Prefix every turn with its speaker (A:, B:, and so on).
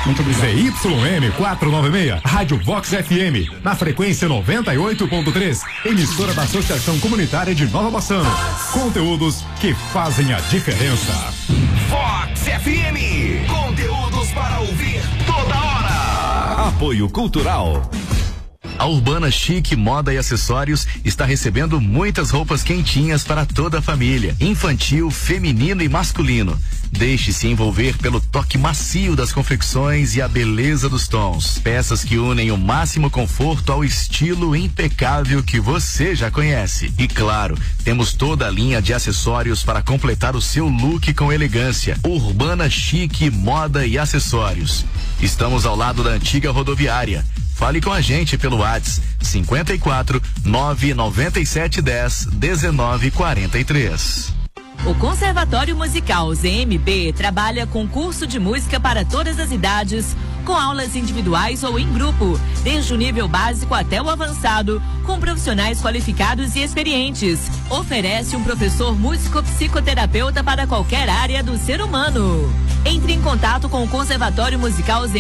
A: Muito obrigado.
B: ZYM 496, Rádio Vox FM, na frequência 98.3, emissora da Associação Comunitária de Nova Bassano. Conteúdos que fazem a diferença.
C: Vox FM, conteúdos para ouvir toda hora.
B: Apoio Cultural.
D: A Urbana Chique Moda e Acessórios está recebendo muitas roupas quentinhas para toda a família, infantil, feminino e masculino. Deixe-se envolver pelo toque macio das confecções e a beleza dos tons. Peças que unem o máximo conforto ao estilo impecável que você já conhece. E claro, temos toda a linha de acessórios para completar o seu look com elegância. Urbana Chique Moda e Acessórios. Estamos ao lado da antiga rodoviária. Fale com a gente pelo WhatsApp 54 997 10 19 43.
E: O Conservatório Musical ZMB trabalha com curso de música para todas as idades, com aulas individuais ou em grupo, desde o nível básico até o avançado, com profissionais qualificados e experientes. Oferece um professor músico-psicoterapeuta para qualquer área do ser humano. Entre em contato com o Conservatório Musical ZMB